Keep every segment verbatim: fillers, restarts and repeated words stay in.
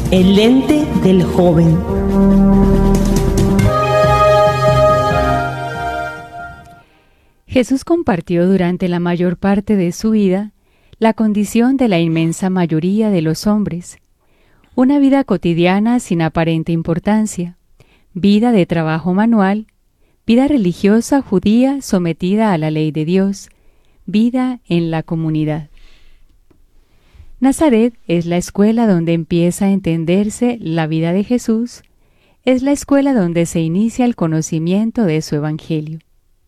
El lente del joven. Jesús compartió durante la mayor parte de su vida la condición de la inmensa mayoría de los hombres, una vida cotidiana sin aparente importancia, vida de trabajo manual, vida religiosa judía sometida a la ley de Dios, vida en la comunidad. Nazaret es la escuela donde empieza a entenderse la vida de Jesús, es la escuela donde se inicia el conocimiento de su evangelio.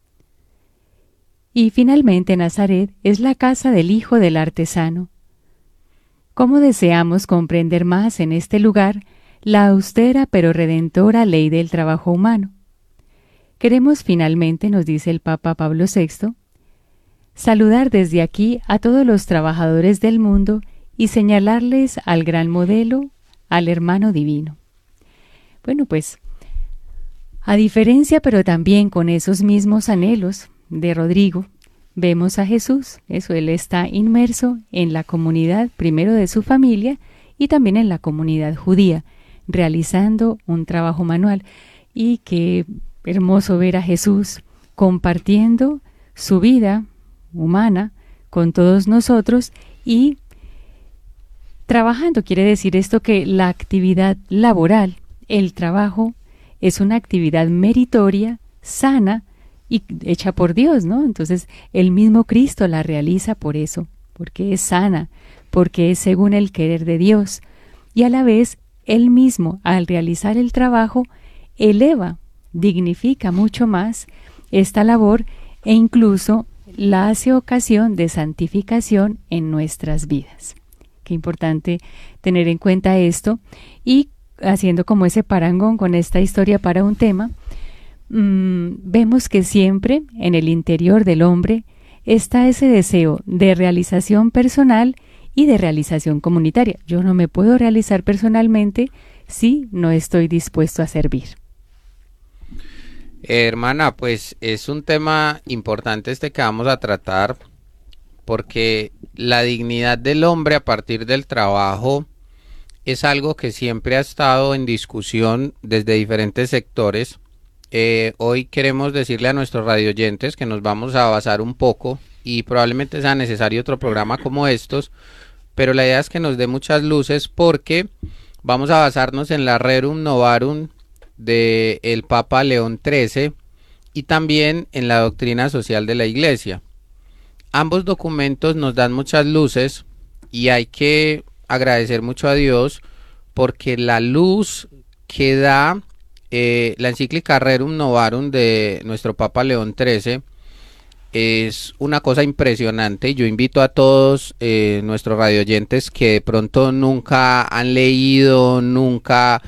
Y finalmente Nazaret es la casa del hijo del artesano. ¿Cómo deseamos comprender más en este lugar la austera pero redentora ley del trabajo humano? Queremos finalmente, nos dice el Papa Pablo sexto, saludar desde aquí a todos los trabajadores del mundo y señalarles al gran modelo, al hermano divino. Bueno, pues, a diferencia pero también con esos mismos anhelos de Rodrigo, vemos a Jesús, eso, él está inmerso en la comunidad, primero de su familia y también en la comunidad judía, realizando un trabajo manual. Y qué hermoso ver a Jesús compartiendo su vida humana con todos nosotros y trabajando. Quiere decir esto que la actividad laboral, el trabajo, es una actividad meritoria, sana y hecha por Dios, ¿no? Entonces, el mismo Cristo la realiza por eso, porque es sana, porque es según el querer de Dios. Y a la vez, Él mismo, al realizar el trabajo, eleva, dignifica mucho más esta labor e incluso la hace ocasión de santificación en nuestras vidas. Qué importante tener en cuenta esto y haciendo como ese parangón con esta historia para un tema, mmm, vemos que siempre en el interior del hombre está ese deseo de realización personal y de realización comunitaria. Yo no me puedo realizar personalmente si no estoy dispuesto a servir. Eh, hermana, pues es un tema importante este que vamos a tratar, porque la dignidad del hombre a partir del trabajo es algo que siempre ha estado en discusión desde diferentes sectores. Eh, hoy queremos decirle a nuestros radioyentes que nos vamos a basar un poco y probablemente sea necesario otro programa como estos, pero la idea es que nos dé muchas luces porque vamos a basarnos en la Rerum Novarum del Papa León trece y también en la doctrina social de la Iglesia. Ambos documentos nos dan muchas luces y hay que agradecer mucho a Dios porque la luz que da eh, la encíclica Rerum Novarum de nuestro Papa León trece es una cosa impresionante. Yo invito a todos eh, nuestros radioyentes que de pronto nunca han leído, nunca